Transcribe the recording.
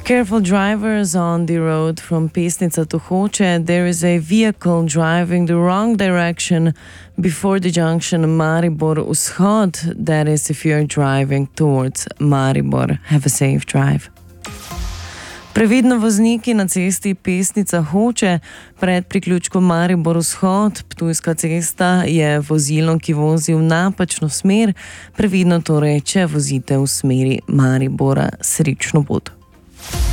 Careful drivers on the road from Pesnica to Hoče. There is a vehicle driving the wrong direction before the junction Maribor Vzhod. That is if you're driving towards Maribor. Have a safe drive. Previdno vozniki na cesti Pesnica Hoče pred priključkom Maribor Vzhod. Ptujska cesta je vozilo, ki vozi v napačno smer. Previdno torej, če vozite v smeri Maribora. Srečno pot.